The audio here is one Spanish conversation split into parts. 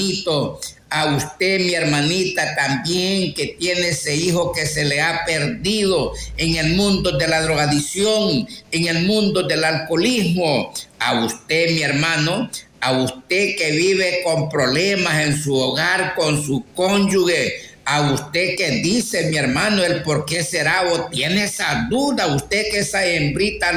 hermanito, a usted, mi hermanita, también, que tiene ese hijo que se le ha perdido en el mundo de la drogadicción, en el mundo del alcoholismo. A usted, mi hermano, a usted que vive con problemas en su hogar, con su cónyuge, a usted que dice, mi hermano, el por qué será, o tiene esa duda, usted que esa hembrita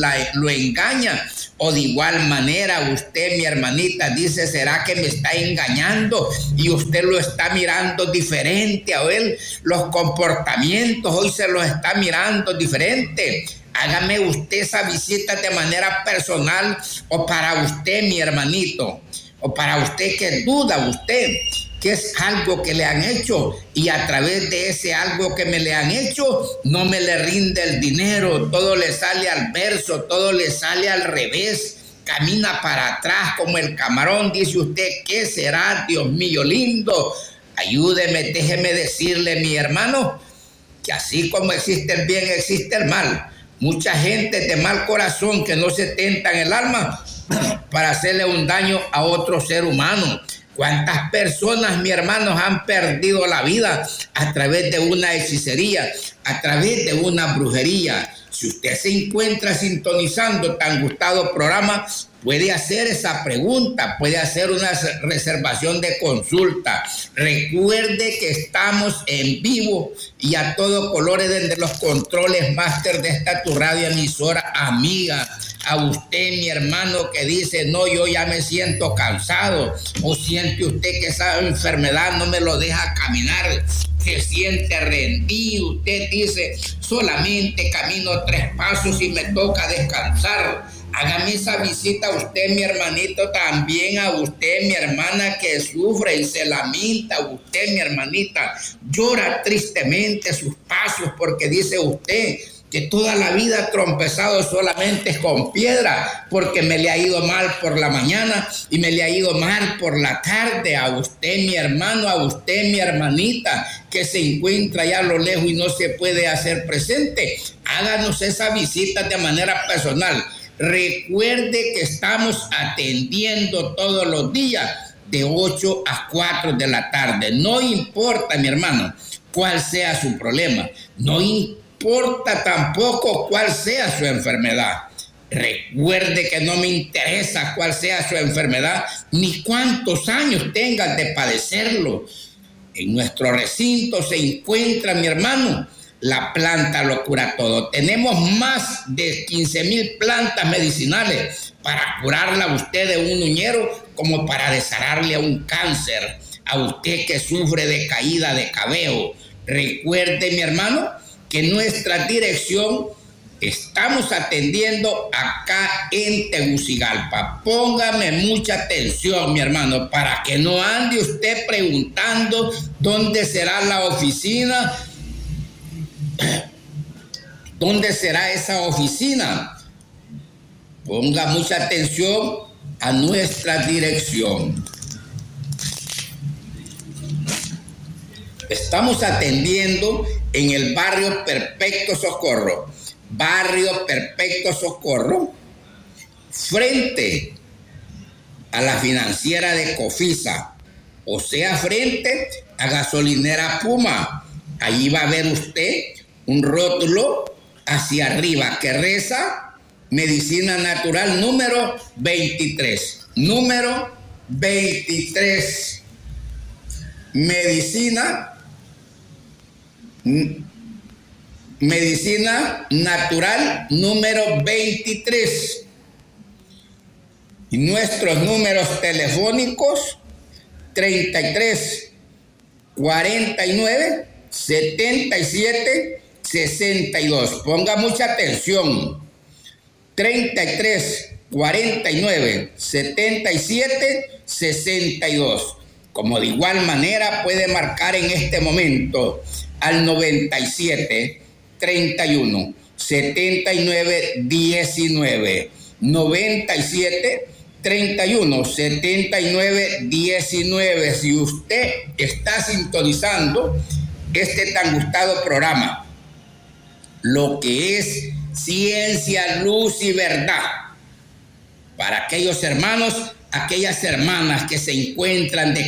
lo engaña, o de igual manera usted, mi hermanita, dice, ¿será que me está engañando? Y usted lo está mirando diferente a él, los comportamientos hoy se los está mirando diferente. Hágame usted esa visita de manera personal, o para usted, mi hermanito, o para usted que duda usted que es algo que le han hecho, y a través de ese algo que me le han hecho no me le rinde el dinero, todo le sale al verso, todo le sale al revés, camina para atrás como el camarón. Dice usted, ¿qué será? Dios mío lindo, ayúdeme, déjeme decirle, mi hermano, que así como existe el bien, existe el mal. Mucha gente de mal corazón que no se tenta en el alma para hacerle un daño a otro ser humano. ¿Cuántas personas, mi hermano, han perdido la vida a través de una hechicería, a través de una brujería? Si usted se encuentra sintonizando tan gustado programa, puede hacer esa pregunta, puede hacer una reservación de consulta. Recuerde que estamos en vivo y a todo colores desde los controles máster de esta tu radio emisora amiga. A usted, mi hermano, que dice, no, yo ya me siento cansado, o siente usted que esa enfermedad no me lo deja caminar, se siente rendido, usted dice, solamente camino 3 pasos y me toca descansar. Hágame esa visita a usted, mi hermanito, también a usted, mi hermana, que sufre y se lamenta, usted, mi hermanita, llora tristemente sus pasos porque dice usted que toda la vida ha trompezado solamente con piedra, porque me le ha ido mal por la mañana y me le ha ido mal por la tarde. A usted, mi hermano, a usted, mi hermanita, que se encuentra allá a lo lejos y no se puede hacer presente, háganos esa visita de manera personal. Recuerde que estamos atendiendo todos los días de 8 a 4 de la tarde. No importa, mi hermano, cuál sea su problema, no importa tampoco cuál sea su enfermedad. Recuerde que no me interesa cuál sea su enfermedad, ni cuántos años tengan de padecerlo. En nuestro recinto se encuentra, mi hermano, la planta lo cura todo. Tenemos más de 15,000 plantas medicinales para curarla a usted de un uñero, como para desararle a un cáncer, a usted que sufre de caída de cabello. Recuerde, mi hermano, que nuestra dirección estamos atendiendo acá en Tegucigalpa. Póngame mucha atención, mi hermano, para que no ande usted preguntando dónde será la oficina, dónde será esa oficina. Ponga mucha atención a nuestra dirección. Estamos atendiendo en el barrio Perpetuo Socorro. Barrio Perpetuo Socorro, frente a la financiera de Cofisa, o sea, frente a gasolinera Puma. Allí va a ver usted un rótulo hacia arriba que reza Medicina Natural número 23. Número 23. Medicina Natural número 23. Y nuestros números telefónicos 33 49 77 62. Ponga mucha atención. 33 49 77 62. Como de igual manera puede marcar en este momento al 97 31 79 19. 97 31 79 19. Si usted está sintonizando este tan gustado programa, lo que es ciencia, luz y verdad, para aquellos hermanos, aquellas hermanas que se encuentran de